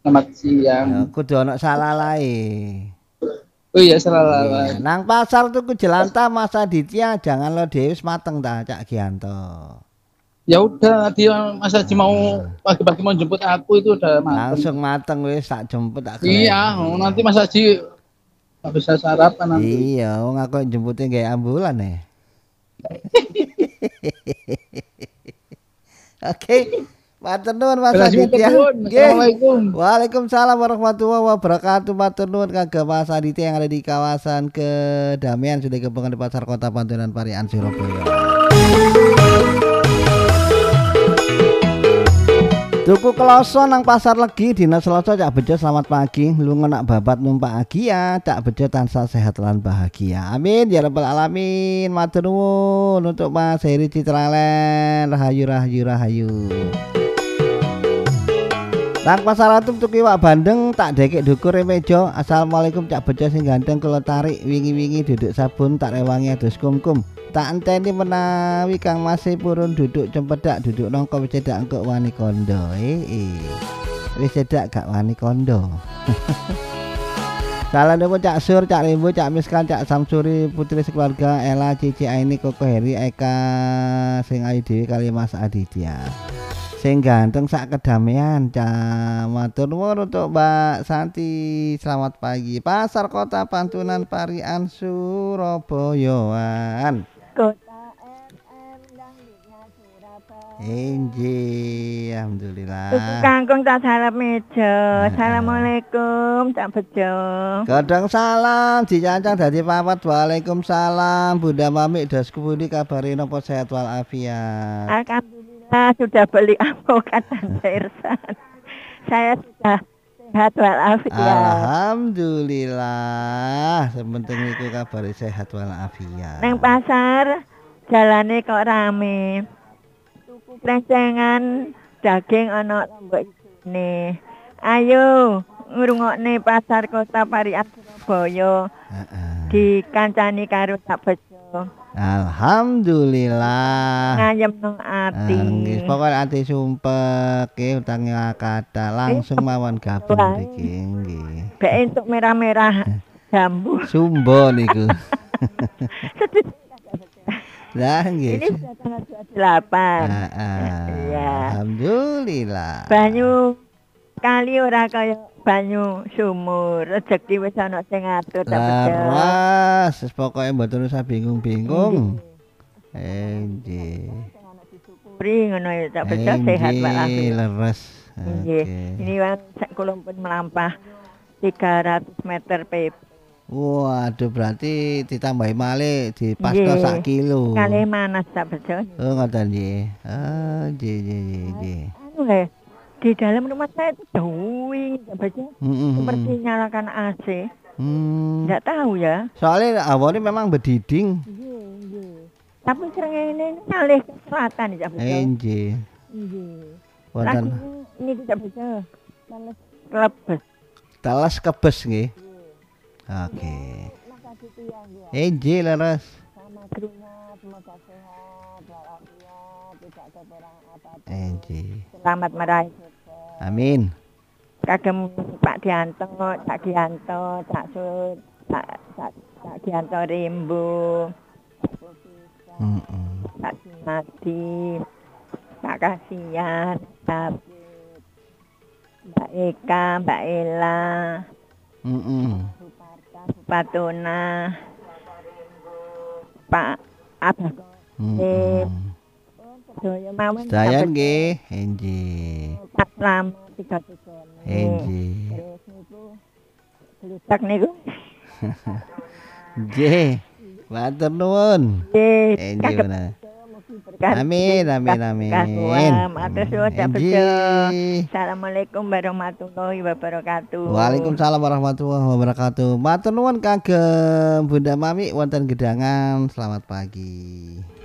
Selamat siang. Kudu ana salalahe. Oh iya, salah. Iya, nang pasar tuku jelantah Mas Aditya, jangan lo dhewe wis mateng ta Cak Gianto. Ya udah, dia Mas Haji mau Heeh. pagi-pagi mau jemput aku itu udah mateng. Langsung mateng wis tak jemput tak Iya, gelek. nanti Iya. Mas Haji nggak bisa sarapan nanti. Iya, wong aku jempute gawe ambulan ya. Oke. Matur nuwun Mas Terima kasih, matur Aditya. nuwun. Nggih. Assalamualaikum. Waalaikumsalam warahmatullahi wabarakatuh. Matur nuwun kagem Mas Aditya yang ada di kawasan Kedamaian sudah gabungan di Pasar Kota Pantunan Parian Surabaya. Tuku kloso nang pasar legi dina Selasa Cak Bejo selamat pagi lunga nak babat numpak agia Cak Bejo tansah sehat lan bahagia amin ya rabbal alamin matur nuwun untuk Mas Heri Citralen rahayu rahayu rahayu. Nang pasar atum tuku iwak bandeng tak dekek dukur meja. Assalamualaikum Cak Bejo sing ganteng kula tarik wingi-wingi duduk sabun tak rewangi adus kumkum. Tak enteni menawi Kang Masih purun duduk cempedak duduk nongko wis cedak engko wani kondo. Wis cedak gak wani kondo. Salam demo Cak Sur, Cak Rimbo, Cak Miskan, Cak Samsuri, Putri sekeluarga, Ella, Cici, Aini, Koko Heri, Eka, sing ayu dhewe kali Mas Aditya. Sing ganteng sak kedamaian matur nuwun untuk Mbak Santi selamat pagi Pasar Kota Pantunan Parian Surabayaan Kota FM Dangdutnya Surabaya. Inji alhamdulillah Tuku kangkung tak salep meja. Assalamualaikum Cak Bejo. Kadang salam dicancang dadi papat waalaikumsalam Bunda Mami dosku pundi kabare napa sehat walafiat. Alhamdulillah sudah beli avokat dan sersan. Saya sudah sehat walafiat. Alhamdulillah sementing iku kabare sehat walafiat. Neng pasar jalane kok rame. Tuku krencengan daging ana lombok isine. Ayo ngrungokne pasar Kota Parian Surabaya. Dikancani karo Cak Bejo. Alhamdulillah. Ngayem nang ati. Nggih, pokoke ati sumpek utange kata langsung mawon gabung mriki nggih. Bek entuk merah-merah jambu. Sumbo niku. Lah nggih. Ini sudah tanggal 28. Iya. Alhamdulillah. Banyu kali ora kaya banyu sumur. Rezeki wis ana sing ngatur ta Bejo. Laras, pokoke mboten usah bingung-bingung. Nggih. Syukuri ngono ya Cak Bejo sehat walafiat. Leres. Nggih. Ini kan kula pun melampah 300 meter PP. Waduh berarti ditambahi malih dipasto sak kilo. Kalih manas Cak Bejo. Oh ngoten nggih. Oh nggih. Anu le, di dalam rumah saya itu dingin Cak Bejo. Seperti nyalakan AC. Enggak tahu ya. Soalnya awane memang bediding. Tapi srengenge ngalih ke selatan Cak Bejo. Nggih. Wonten ini Cak Bejo. Klebes. Teles kebes nggih. Oke. Nggih leres. Sama krunya semoga sehat walafiat tidak keperang apa-apa. Nggih. Selamat meraih sukses. Amin. Kagem Pak Dianto, Cak Gianto, Cak Sud, Cak Gianto Rimbo. Cak Simadi, Cak Kasian, Mbak Eka, Mbak Ella, Patuna, Pak Abah. Saya nggih, nggih. Pak Slamet 3 Nggih. Terus niku glutak niku. Nggih. Matur nuwun. Nggih. Nggih. Amin. Matur suwun Cak Bejo. Assalamualaikum warahmatullahi wabarakatuh. Waalaikumsalam warahmatullahi wabarakatuh. Matur nuwun kagem Bunda Mami wonten Gedangan. Selamat pagi.